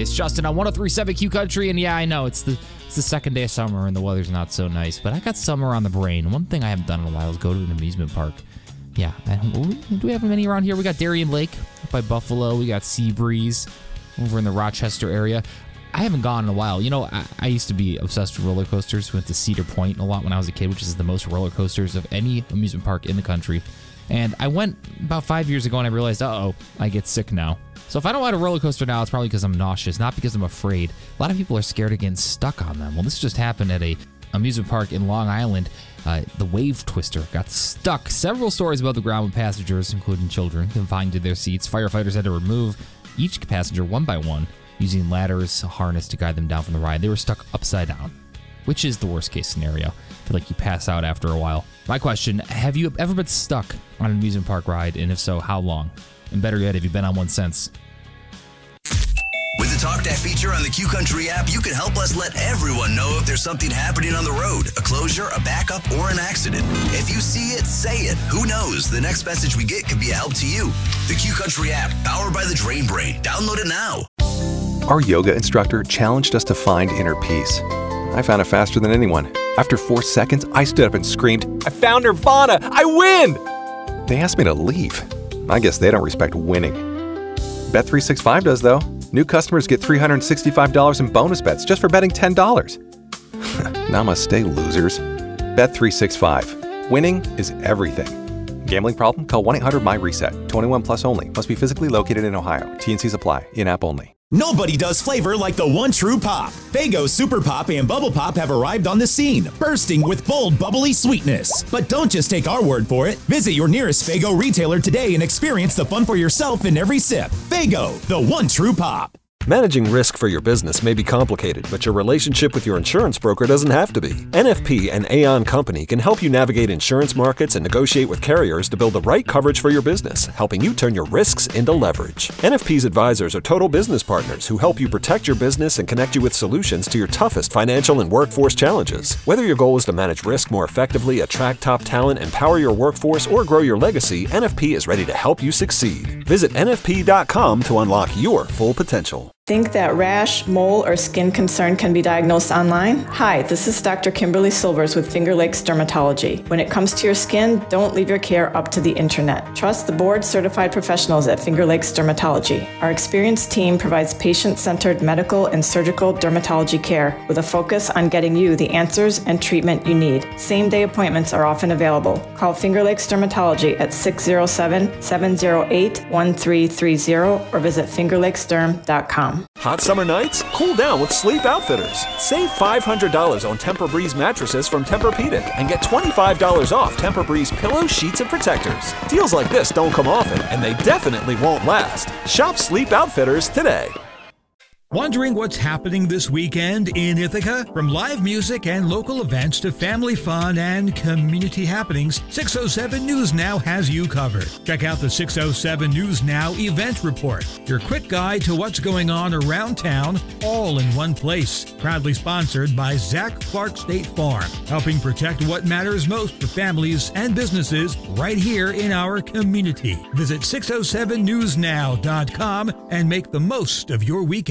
It's Justin on 103.7 Q Country, and yeah, I know it's the second day of summer and the weather's not so nice, but I got summer on the brain. One thing I haven't done in a while is go to an amusement park. Yeah, do we have many around here? We got Darien Lake up by Buffalo. We got Seabreeze over in the Rochester area. I haven't gone in a while. You know, I used to be obsessed with roller coasters. We went to Cedar Point a lot when I was a kid, which is the most roller coasters of any amusement park in the country. And I went about 5 years ago and I realized, I get sick now. So if I don't ride a roller coaster now, it's probably because I'm nauseous, not because I'm afraid. A lot of people are scared of getting stuck on them. Well, this just happened at a amusement park in Long Island. The Wave Twister got stuck several stories above the ground with passengers, including children, confined to their seats. Firefighters had to remove each passenger one by one, using ladders, a harness to guide them down from the ride. They were stuck upside down, which is the worst case scenario. I feel like you pass out after a while. My question, have you ever been stuck on an amusement park ride? And if so, how long? And better yet, have you been on one since? With the Talk That feature on the Q Country app, you can help us let everyone know if there's something happening on the road, a closure, a backup, or an accident. If you see it, say it. Who knows? The next message we get could be a help to you. The Q Country app, powered by the Drain Brain. Download it now. Our yoga instructor challenged us to find inner peace. I found it faster than anyone. After 4 seconds, I stood up and screamed, "I found Nirvana! I win!" They asked me to leave. I guess they don't respect winning. Bet365 does, though. New customers get $365 in bonus bets just for betting $10. Namaste, losers. Bet365. Winning is everything. Gambling problem? Call 1-800-MY-RESET. 21 plus only. Must be physically located in Ohio. T&Cs apply. In-app only. Nobody does flavor like the one true pop. Faygo Super Pop and Bubble Pop have arrived on the scene, bursting with bold, bubbly sweetness. But don't just take our word for it. Visit your nearest Faygo retailer today and experience the fun for yourself in every sip. Faygo, the one true pop. Managing risk for your business may be complicated, but your relationship with your insurance broker doesn't have to be. NFP and Aon Company can help you navigate insurance markets and negotiate with carriers to build the right coverage for your business, helping you turn your risks into leverage. NFP's advisors are total business partners who help you protect your business and connect you with solutions to your toughest financial and workforce challenges. Whether your goal is to manage risk more effectively, attract top talent, empower your workforce, or grow your legacy, NFP is ready to help you succeed. Visit NFP.com to unlock your full potential. Think that rash, mole, or skin concern can be diagnosed online? Hi, this is Dr. Kimberly Silvers with Finger Lakes Dermatology. When it comes to your skin, don't leave your care up to the internet. Trust the board-certified professionals at Finger Lakes Dermatology. Our experienced team provides patient-centered medical and surgical dermatology care with a focus on getting you the answers and treatment you need. Same-day appointments are often available. Call Finger Lakes Dermatology at 607-708-1330 or visit fingerlakesderm.com. Hot summer nights? Cool down with Sleep Outfitters. Save $500 on Tempur-Breeze mattresses from Tempur-Pedic and get $25 off Tempur-Breeze pillows, sheets, and protectors. Deals like this don't come often, and they definitely won't last. Shop Sleep Outfitters today. Wondering what's happening this weekend in Ithaca? From live music and local events to family fun and community happenings, 607 News Now has you covered. Check out the 607 News Now event report, your quick guide to what's going on around town, all in one place. Proudly sponsored by Zach Clark State Farm, helping protect what matters most for families and businesses right here in our community. Visit 607newsnow.com and make the most of your weekend.